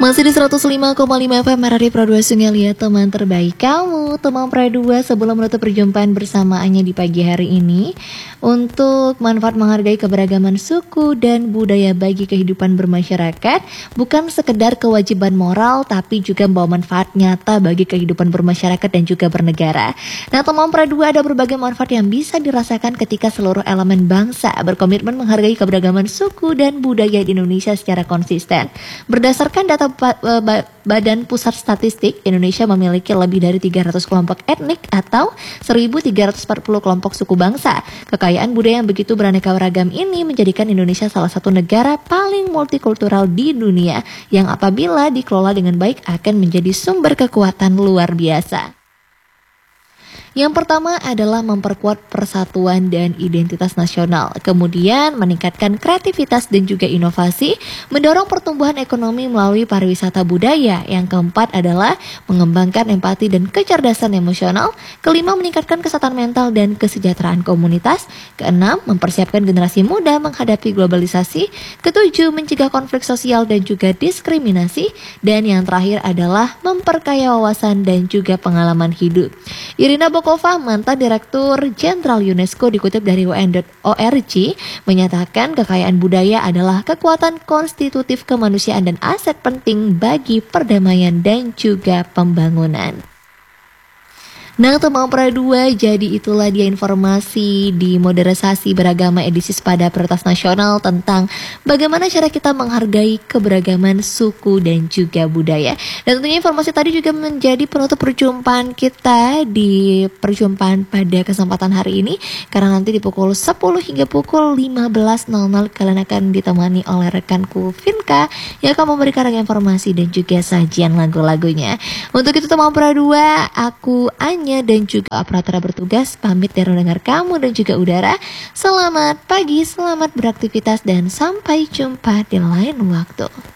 Masih di 105,5 FM Radio Pro 2 Sungai, teman terbaik kamu. Teman Pro 2, sebelum menutup perjumpaan bersamaannya di pagi hari ini, untuk manfaat menghargai keberagaman suku dan budaya bagi kehidupan bermasyarakat, bukan sekedar kewajiban moral, tapi juga membawa manfaat nyata bagi kehidupan bermasyarakat dan juga bernegara. Nah, teman Pro 2, ada berbagai manfaat yang bisa dirasakan ketika seluruh elemen bangsa berkomitmen menghargai keberagaman suku dan budaya di Indonesia secara konsisten. Berdasarkan data Badan Pusat Statistik, Indonesia memiliki lebih dari 300 kelompok etnik atau 1.340 kelompok suku bangsa. Kekayaan budaya yang begitu beraneka ragam ini menjadikan Indonesia salah satu negara paling multikultural di dunia, yang apabila dikelola dengan baik akan menjadi sumber kekuatan luar biasa. Yang pertama adalah memperkuat persatuan dan identitas nasional, kemudian meningkatkan kreativitas dan juga inovasi, mendorong pertumbuhan ekonomi melalui pariwisata budaya. Yang keempat adalah mengembangkan empati dan kecerdasan emosional, kelima meningkatkan kesehatan mental dan kesejahteraan komunitas, keenam mempersiapkan generasi muda menghadapi globalisasi, ketujuh mencegah konflik sosial dan juga diskriminasi, dan yang terakhir adalah memperkaya wawasan dan juga pengalaman hidup. Irina Bokova, mantan Direktur Jenderal UNESCO, dikutip dari UN.org, menyatakan kekayaan budaya adalah kekuatan konstitutif kemanusiaan dan aset penting bagi perdamaian dan juga pembangunan. Nah, teman Pro 2, jadi itulah dia informasi di Modernisasi Beragama edisi Sepada Prioritas Nasional tentang bagaimana cara kita menghargai keberagaman suku dan juga budaya. Dan tentunya informasi tadi juga menjadi penutup perjumpaan kita di perjumpaan pada kesempatan hari ini, karena nanti di pukul 10 hingga pukul 15.00 kalian akan ditemani oleh rekanku Vinka yang akan memberikan informasi dan juga sajian lagu-lagunya. Untuk itu teman Pro 2, aku Anya dan juga operator bertugas pamit dari dengar kamu dan juga udara. Selamat pagi, selamat beraktivitas dan sampai jumpa di lain waktu.